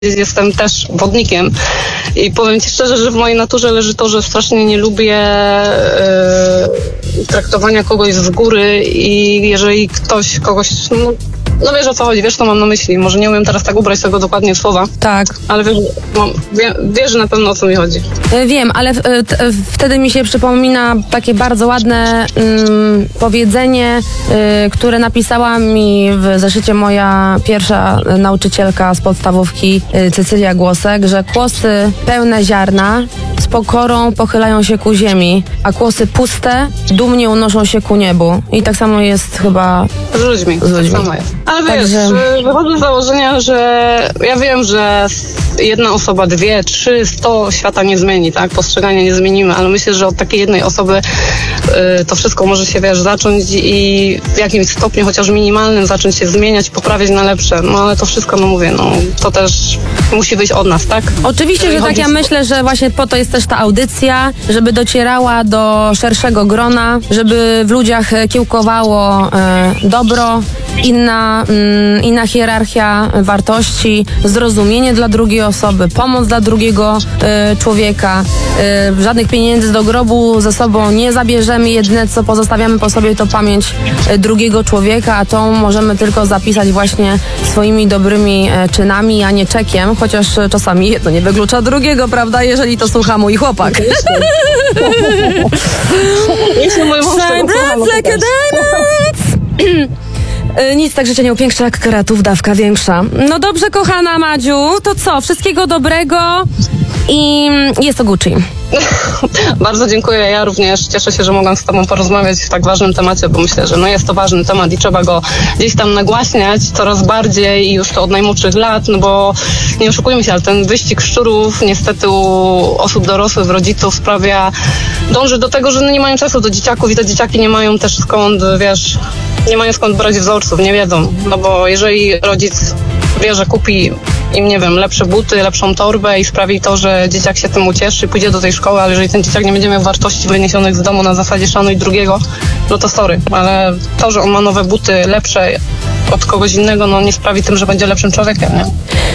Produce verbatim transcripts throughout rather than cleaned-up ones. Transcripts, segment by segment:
Jestem też wodnikiem i powiem Ci szczerze, że w mojej naturze leży to, że strasznie nie lubię e, traktowania kogoś z góry i jeżeli ktoś kogoś, no, no wiesz o co chodzi, wiesz co mam na myśli, może nie umiem teraz tak ubrać tego dokładnie słowa, tak, ale wiesz, no, wie, wiesz na pewno o co mi chodzi. Wiem, ale w, t, wtedy mi się przypomina takie bardzo ładne mm, powiedzenie, y, które napisała mi w zeszycie moja pierwsza nauczycielka z podstawówki, y, Cecylia Głosek, że kłosy pełne ziarna z pokorą pochylają się ku ziemi, a kłosy puste dumnie unoszą się ku niebu. I tak samo jest chyba z ludźmi. Z ludźmi. Tak samo jest. Ale wiesz, Także... wychodzę z założenia, że ja wiem, że jedna osoba, dwie, trzy, sto świata nie zmieni, tak? Postrzegania nie zmienimy, ale myślę, że od takiej jednej osoby y, to wszystko może się, wiesz, zacząć i w jakimś stopniu, chociaż minimalnym, zacząć się zmieniać, poprawiać na lepsze. No ale to wszystko, no mówię, no to też musi wyjść od nas, tak? Oczywiście, Jeżeli że tak. Ja z... myślę, że właśnie po to jest też ta audycja, żeby docierała do szerszego grona, żeby w ludziach kiełkowało e, dobro, inna, mm, inna hierarchia wartości, zrozumienie dla drugiej osoby, pomoc dla drugiego e, człowieka. E, żadnych pieniędzy do grobu ze sobą nie zabierzemy. Jedyne, co pozostawiamy po sobie, to pamięć e, drugiego człowieka, a tą możemy tylko zapisać właśnie swoimi dobrymi e, czynami, a nie czekiem, chociaż czasami jedno nie wyklucza drugiego, prawda, jeżeli to słucha mój chłopak. Jeśli mój mąż tego Nic tak życia nie upiększa jak karatów dawka większa. No dobrze, kochana Madziu, to co? Wszystkiego dobrego i jest to Gucci. Bardzo dziękuję. Ja również cieszę się, że mogłam z Tobą porozmawiać w tak ważnym temacie, bo myślę, że no jest to ważny temat i trzeba go gdzieś tam nagłaśniać coraz bardziej i już to od najmłodszych lat, no bo nie oszukujmy się, ale ten wyścig szczurów niestety u osób dorosłych, rodziców sprawia, dąży do tego, że no nie mają czasu do dzieciaków i te dzieciaki nie mają też skąd, wiesz, nie mają skąd brać wzorców, nie wiedzą, no bo jeżeli rodzic wie, że kupi im, nie wiem, lepsze buty, lepszą torbę i sprawi to, że dzieciak się tym ucieszy, pójdzie do tej szkoły, ale jeżeli ten dzieciak nie będzie miał wartości wyniesionych z domu na zasadzie szanuj drugiego, no to sorry, ale to, że on ma nowe buty lepsze od kogoś innego, no nie sprawi tym, że będzie lepszym człowiekiem, nie?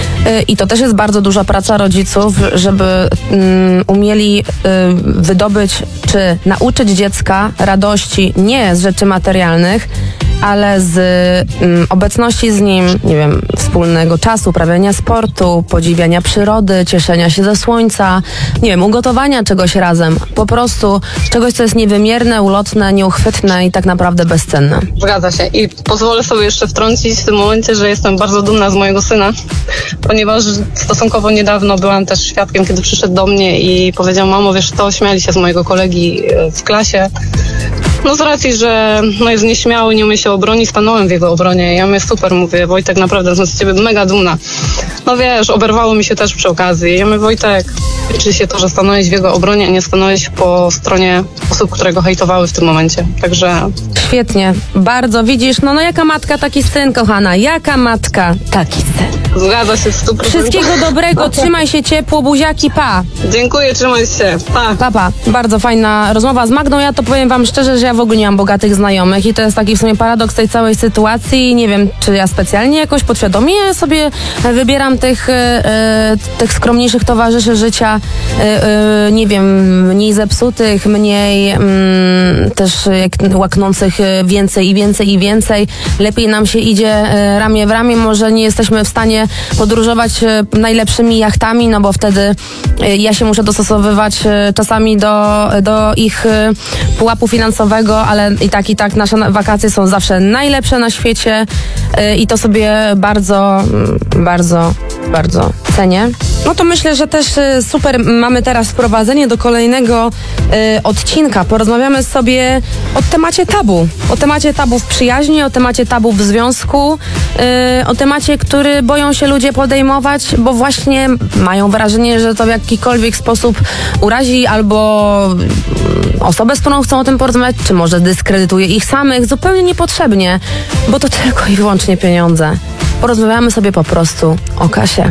I to też jest bardzo duża praca rodziców, żeby um, umieli um, wydobyć czy nauczyć dziecka radości nie z rzeczy materialnych, ale z um, obecności z nim, nie wiem, wspólnego czasu, uprawiania sportu, podziwiania przyrody, cieszenia się ze słońca, nie wiem, ugotowania czegoś razem. Po prostu czegoś, co jest niewymierne, ulotne, nieuchwytne i tak naprawdę bezcenne. Zgadza się. I pozwolę sobie jeszcze wtrącić w tym momencie, że jestem bardzo dumna z mojego syna, ponieważ stosunkowo niedawno byłam też świadkiem, kiedy przyszedł do mnie i powiedział: mamo, wiesz co, śmiali się z mojego kolegi w klasie. No z racji, że no jest nieśmiały, nie umie się obronić, stanąłem w jego obronie. Ja mówię: super, mówię, Wojtek, naprawdę jestem z ciebie mega dumna. No wiesz, oberwało mi się też przy okazji. Ja mówię: Wojtek, liczy się to, że stanąłeś w jego obronie, a nie stanąłeś po stronie osób, które go hejtowały w tym momencie. Także... Świetnie, bardzo, widzisz, no, no jaka matka, taki syn, kochana, jaka matka, taki syn. Zgadza się w stu procentach. Wszystkiego dobrego, trzymaj się ciepło, buziaki, pa. Dziękuję, trzymaj się, pa. Pa, pa. Bardzo fajna rozmowa z Magdą. Ja to powiem wam szczerze, że ja w ogóle nie mam bogatych znajomych i to jest taki w sumie paradoks tej całej sytuacji. Nie wiem, czy ja specjalnie jakoś podświadomie sobie wybieram tych, e, tych skromniejszych towarzyszy życia, e, e, nie wiem, mniej zepsutych, mniej m, też jak, łaknących więcej i więcej i więcej. Lepiej nam się idzie e, ramię w ramię. Może nie jesteśmy w stanie podróżować e, najlepszymi jachtami, no bo wtedy e, ja się muszę dostosowywać e, czasami do, do ich e, pułapu finansowego, ale i tak, i tak nasze wakacje są zawsze najlepsze na świecie e, i to sobie bardzo, bardzo, bardzo cenię. No to myślę, że też e, super mamy teraz wprowadzenie do kolejnego e, odcinka. Porozmawiamy sobie o temacie tabu. O temacie tabu w przyjaźni, o temacie tabu w związku, yy, o temacie, który boją się ludzie podejmować, bo właśnie mają wrażenie, że to w jakikolwiek sposób urazi albo osobę, z którą chcą o tym porozmawiać, czy może dyskredytuje ich samych zupełnie niepotrzebnie, bo to tylko i wyłącznie pieniądze. Porozmawiamy sobie po prostu o kasie.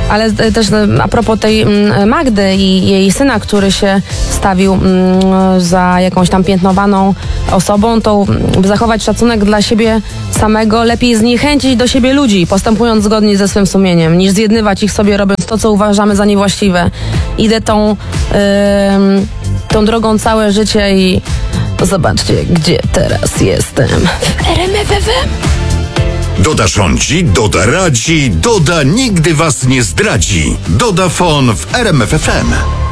Ale e, też e, a propos tej m, Magdy i jej syna, który się stawił m, za jakąś tam piętnowaną osobą, to by zachować szacunek dla siebie samego, lepiej zniechęcić do siebie ludzi, postępując zgodnie ze swym sumieniem, niż zjednywać ich sobie, robiąc to, co uważamy za niewłaściwe. Idę tą, yy, tą drogą całe życie i zobaczcie, gdzie teraz jestem. W R M F F M. Doda rządzi, Doda radzi, Doda nigdy was nie zdradzi. Dodafon w R M F F M.